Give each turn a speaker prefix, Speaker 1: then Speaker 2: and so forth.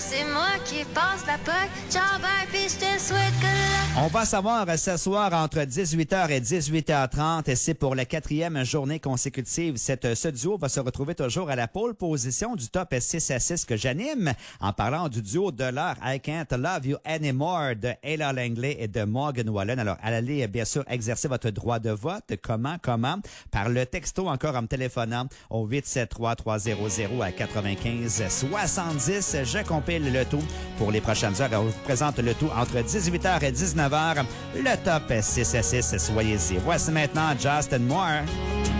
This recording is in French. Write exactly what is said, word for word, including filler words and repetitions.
Speaker 1: c'est moi qui passe la poque. Ciao, bye, puis je te souhaite que la...
Speaker 2: On va savoir ce soir entre dix-huit heures et dix-huit heures trente. Et c'est pour la quatrième journée consécutive. Cette, ce duo va se retrouver toujours à la pole position du top six à six que j'anime en parlant du duo de l'heure I Can't Love You Anymore de Ella Langley et de Morgan Wallen. Alors, allez bien sûr exercer votre droit de vote. Comment? Comment? Par le texto encore en me téléphonant au huit sept trois trois zéro zéro à quatre-vingt-quinze soixante-dix. Je compile le tout pour les prochaines heures. On vous présente le tout entre dix-huit heures et dix-neuf heures. Le top six à six, soyez-y. Voici maintenant Justin Moore.